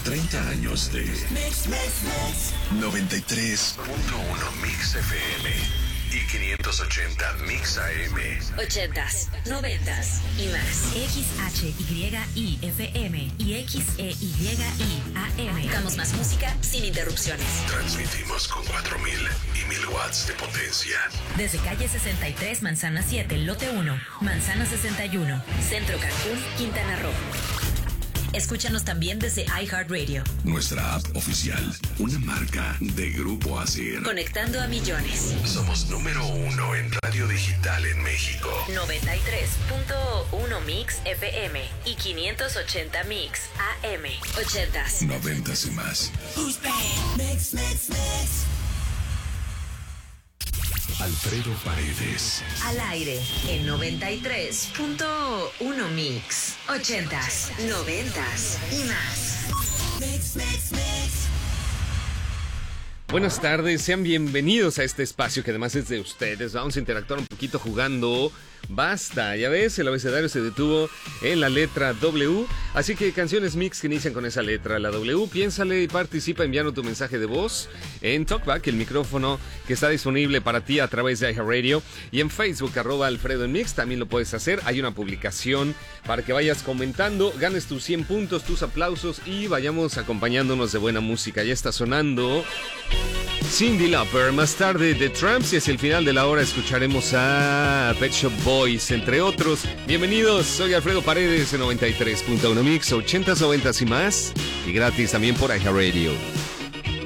30 años de 93.1 Mix FM y 580 Mix AM. 80s, 90s y más. XHYI FM y XEYI AM. Damos más música sin interrupciones. Transmitimos con 4.000 y 1.000 watts de potencia. Desde calle 63, Manzana 7, lote 1, Manzana 61. Centro Cancún, Quintana Roo. Escúchanos también desde iHeartRadio. Nuestra app oficial, una marca de Grupo ASIR. Conectando a millones. Somos número 1 en radio digital en México. 93.1 Mix FM y 580 Mix AM. 80s. 90s y más. Mix. Alfredo Paredes. Al aire en 93.1 Mix. 80s, 90s y más. Mix. Buenas tardes, sean bienvenidos a este espacio que además es de ustedes. Vamos a interactuar un poquito jugando. Basta, ya ves, el abecedario se detuvo en la letra W. Así que canciones mix que inician con esa letra, la W, piénsale y participa enviando tu mensaje de voz en Talkback, el micrófono que está disponible para ti a través de iHeartRadio. Y en Facebook, @Alfredo en Mix, también lo puedes hacer. Hay una publicación para que vayas comentando, ganes tus 100 puntos, tus aplausos y vayamos acompañándonos de buena música. Ya está sonando Cyndi Lauper, más tarde The Tramps, y hacia el final de la hora escucharemos a Pet Shop Boys, entre otros. Bienvenidos, soy Alfredo Paredes en 93.1 Mix, 80s, 90s y más, y gratis también por iHeartRadio.